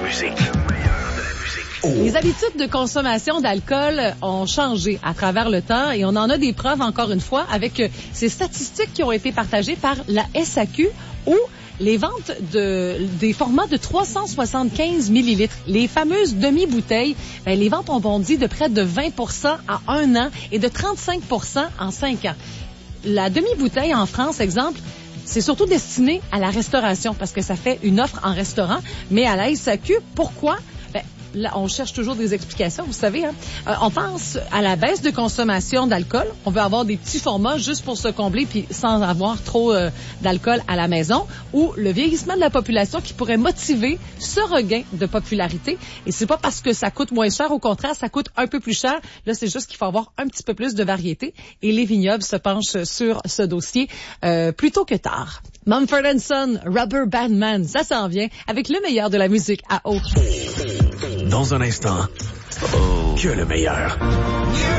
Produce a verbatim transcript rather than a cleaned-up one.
musique. Oh. Les habitudes de consommation d'alcool ont changé à travers le temps et on en a des preuves encore une fois avec ces statistiques qui ont été partagées par la S A Q où les ventes de des formats de trois cent soixante-quinze millilitres, les fameuses demi-bouteilles, ben, les ventes ont bondi de près de vingt pour cent en un an et de trente-cinq pour cent en cinq ans. La demi-bouteille en France, exemple, c'est surtout destiné à la restauration parce que ça fait une offre en restaurant, mais à la S A Q, pourquoi? Ben, là, on cherche toujours des explications, vous savez. Hein? Euh, on pense à la baisse de consommation d'alcool. On veut avoir des petits formats juste pour se combler puis sans avoir trop euh, d'alcool à la maison. Ou le vieillissement de la population qui pourrait motiver ce regain de popularité. Et c'est pas parce que ça coûte moins cher. Au contraire, ça coûte un peu plus cher. Là, c'est juste qu'il faut avoir un petit peu plus de variété. Et les vignobles se penchent sur ce dossier euh, plus tôt que tard. Mumford and Son, Rubber Band Man, ça s'en vient avec le meilleur de la musique à eau. Dans un instant, oh, que le meilleur.